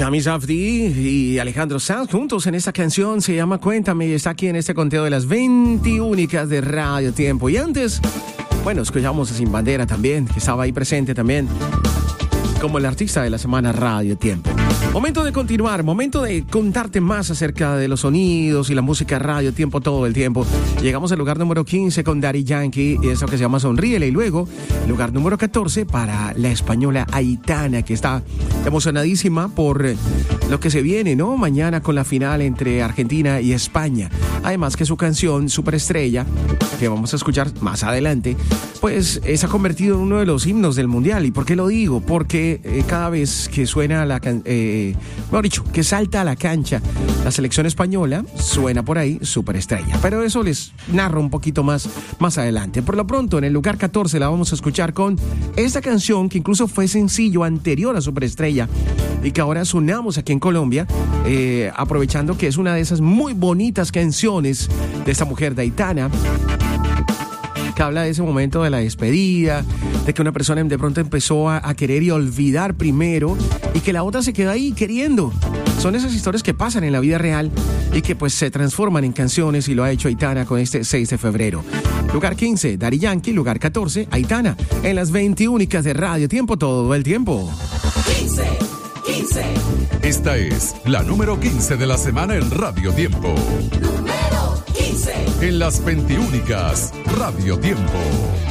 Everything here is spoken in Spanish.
Yami Safdie y Alejandro Sanz juntos en esta canción, se llama Cuéntame, y está aquí en este conteo de las 20 únicas de Radio Tiempo. Y antes, bueno, escuchamos a Sin Bandera también, que estaba ahí presente también como el artista de la semana Radio Tiempo. Momento de continuar, momento de contarte más acerca de los sonidos y la música Radio Tiempo todo el tiempo. Llegamos al lugar número 15 con Daddy Yankee y eso que se llama Sonríele. Y luego, lugar número 14 para la española Aitana, que está emocionadísima por lo que se viene, ¿no? Mañana con la final entre Argentina y España. Además que su canción Superestrella, que vamos a escuchar más adelante, pues se ha convertido en uno de los himnos del Mundial. ¿Y por qué lo digo? Porque cada vez que suena mejor dicho, que salta a la cancha la selección española, suena por ahí Superestrella. Pero eso les narro un poquito más adelante. Por lo pronto, en el lugar 14 la vamos a escuchar con esta canción que incluso fue sencillo anterior a Superestrella y que ahora sonamos aquí en Colombia, aprovechando que es una de esas muy bonitas canciones de esta mujer, de Aitana, que habla de ese momento de la despedida, de que una persona de pronto empezó a querer y olvidar primero y que la otra se quedó ahí queriendo. Son esas historias que pasan en la vida real y que pues se transforman en canciones, y lo ha hecho Aitana con este 6 de febrero. Lugar 15, Daddy Yankee. Lugar 14, Aitana, en las 20 únicas de Radio Tiempo todo el tiempo. 15. Esta es la número 15 de la semana en Radio Tiempo. Número 15. En las 20 únicas Radio Tiempo.